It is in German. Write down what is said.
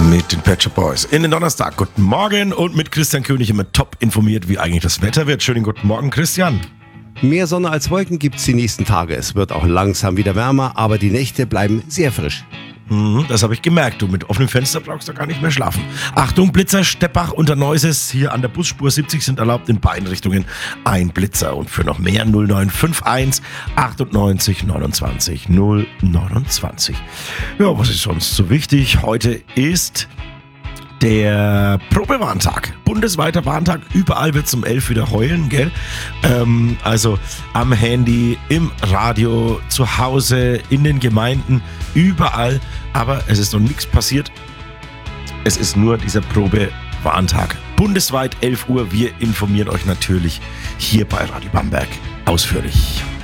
mit den Pet Shop Boys in den Donnerstag. Guten Morgen und mit Christian König immer top informiert, wie eigentlich das Wetter wird. Schönen guten Morgen, Christian. Mehr Sonne als Wolken gibt's die nächsten Tage. Es wird auch langsam wieder wärmer, aber die Nächte bleiben sehr frisch. Das habe ich gemerkt. Du, mit offenem Fenster brauchst du gar nicht mehr schlafen. Achtung, Blitzer, Steppach und der Neuses. Hier an der Busspur 70 sind erlaubt in beiden Richtungen ein Blitzer. Und für noch mehr 0951 98 29 029. Ja, was ist sonst so wichtig? Heute ist der Probewarntag. Bundesweiter Warntag. Überall wird es um 11 wieder heulen, gell? Also am Handy, im Radio, zu Hause, in den Gemeinden, überall. Aber es ist noch nichts passiert. Es ist nur dieser Probewarntag. Bundesweit 11 Uhr. Wir informieren euch natürlich hier bei Radio Bamberg ausführlich.